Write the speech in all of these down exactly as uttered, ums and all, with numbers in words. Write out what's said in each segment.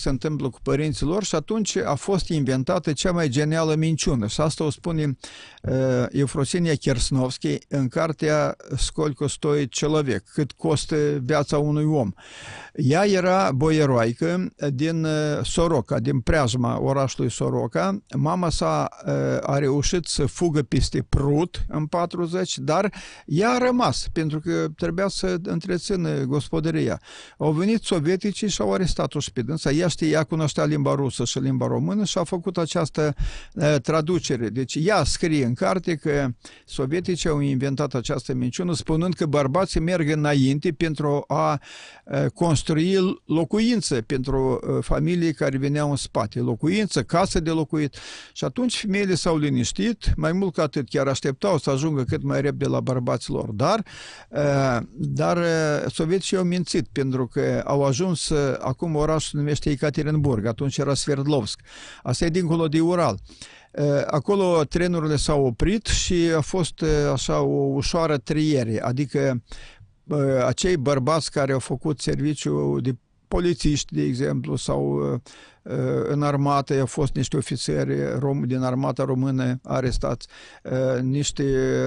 se întâmplă cu părinții lor și atunci a fost inventată cea mai genială minciună. Și asta o spune uh, Eufrosinia Kersnovski în cartea Scolco stoi человек, cât costă viața unui om. Ea era boieroaică din uh, Soroca, din preajma orașului Soroca. Mama sa uh, a reușit să fugă peste Prut în patruzeci, dar ea a rămas, pentru că trebuia să întrețină gospodăria. Au venit sovieticii și au arestat-o și pe dânsa. Ea știa, ea cunoștea limba rusă și limba română și a făcut această uh, traducere. Deci ea scrie în carte că sovieticii au inventat această minciună spunând că bărbații merg înainte pentru a uh, construi locuințe pentru uh, familii care veneau în spate. Locuință, casă de locuit. Și atunci femeile s-au liniștit, mai mult ca atât, chiar așteptau să ajungă cât mai repede la bărbații lor. Dar, uh, dar uh, sovieticii au mințit, pentru că au ajuns, uh, acum orașul se numește Ekaterinburg, atunci era Sverdlovsk. Asta e dincolo de Ural. Acolo trenurile s-au oprit și a fost așa o ușoară triere, adică acei bărbați care au făcut serviciu de polițiști, de exemplu, sau în armată, au fost niște ofițeri din armata română arestați, niște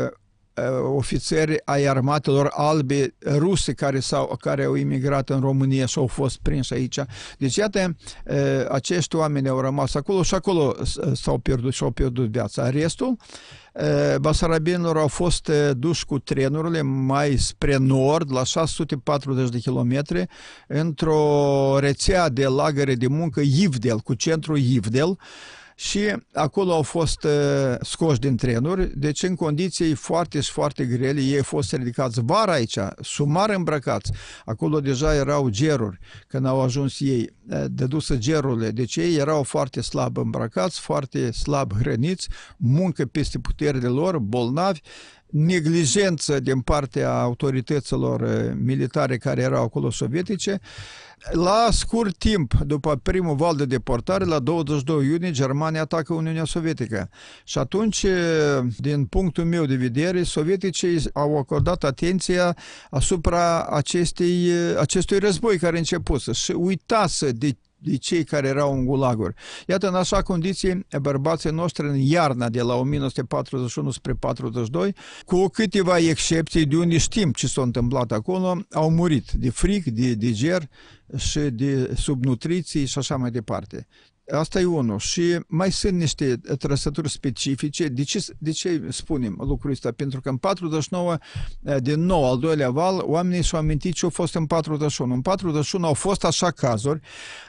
ofițeri ai armatelor albe ruse care, s-au, care au imigrat în România și au fost prinși aici. Deci, iată, acești oameni au rămas acolo și acolo s-au pierdut și au pierdut viața. Restul basarabienilor au fost duși cu trenurile mai spre nord, la șase sute patruzeci de kilometri, într-o rețea de lagăre de muncă Ivdel, cu centrul Ivdel, și acolo au fost uh, scoși din trenuri, deci în condiții foarte și foarte grele. Ei au fost ridicați vara aici, sumar îmbrăcați. Acolo deja erau geruri când au ajuns ei, uh, dedusă gerurile. Deci ei erau foarte slab îmbrăcați, foarte slab hrăniți, muncă peste puterile lor, bolnavi, neglijență din partea autorităților militare care erau acolo sovietice. La scurt timp, după primul val de deportare, la douăzeci și doi iunie, Germania atacă Uniunea Sovietică. Și atunci, din punctul meu de vedere, sovieticii au acordat atenția asupra acestei, acestui război care începuse și uitase de de cei care erau în gulaguri. Iată, în așa condiții, bărbații noștri în iarna de la o mie nouă sute patruzeci și unu spre patruzeci și doi, cu câteva excepții de unde știm ce s-a întâmplat acolo, au murit de fric, de, de ger și de subnutriții și așa mai departe. Asta e unul. Și mai sunt niște trăsături specifice. De ce, de ce spunem lucrul ăsta? Pentru că în patruzeci și nouă, din nou, al doilea val, oamenii și-au amintit ce au fost în patruzeci și unu. În patruzeci și unu au fost așa cazuri.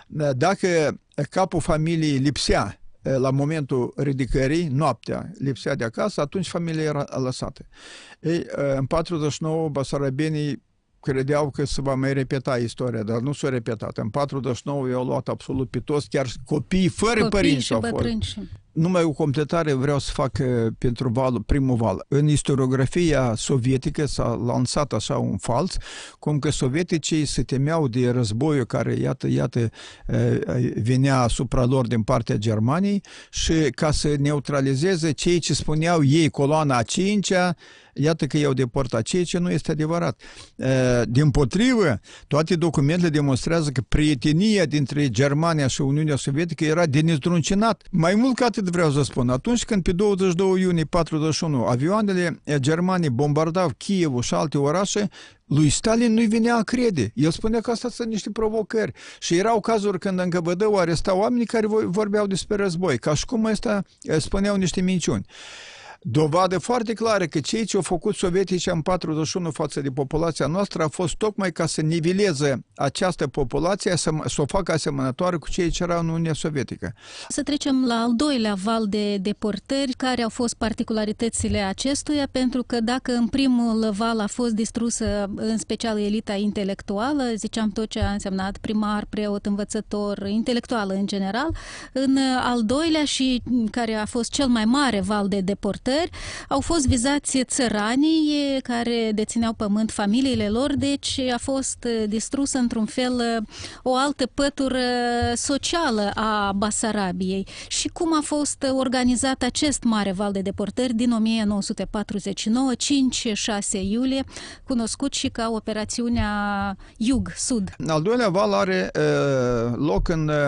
Dacă capul familiei lipsea la momentul ridicării, noaptea, lipsea de acasă, atunci familia era lăsată. Ei, în patruzeci și nouă, basarabenii credeau că se va mai repeta istoria, dar nu s-a repetat. În patruzeci și nouă i-au luat absolut pe toți, chiar copii fără copii părinți au fost. Numai o completare vreau să fac pentru valul, primul val. În istoriografia sovietică s-a lansat așa un fals, cum că sovieticii se temeau de războiul care, iată, iată, venea asupra lor din partea Germaniei și ca să neutralizeze cei ce spuneau ei, coloana a cincea, iată că i-au deportat, ceea ce nu este adevărat. Dimpotrivă, toate documentele demonstrează că prietenia dintre Germania și Uniunea Sovietică era de nezdruncinat. Mai mult ca atât vreau să spun, atunci când pe douăzeci și doi iunie patruzeci și unu avioanele germane bombardau Kievul și alte orașe, lui Stalin nu-i venea a crede. El spunea că asta sunt niște provocări. Și erau cazuri când în N K V D arestau oamenii care vorbeau despre război, ca și cum ăsta spuneau niște minciuni. Dovadă foarte clară că cei ce au făcut sovieticii în patruzeci și unu față de populația noastră a fost tocmai ca să niveleze această populație, să, să o facă asemănătoare cu cei ce erau în Uniunea Sovietică. Să trecem la al doilea val de deportări, care au fost particularitățile acestuia, pentru că dacă în primul val a fost distrusă în special elita intelectuală, ziceam tot ce a însemnat primar, preot, învățător, intelectuală în general, în al doilea și care a fost cel mai mare val de deportări, au fost vizați țăranii care dețineau pământ, familiile lor, deci a fost distrusă într-un fel o altă pătură socială a Basarabiei. Și cum a fost organizat acest mare val de deportări din o mie nouă sute patruzeci și nouă, cinci șase iulie, cunoscut și ca operațiunea Iug-Sud? Al doilea val are uh, loc în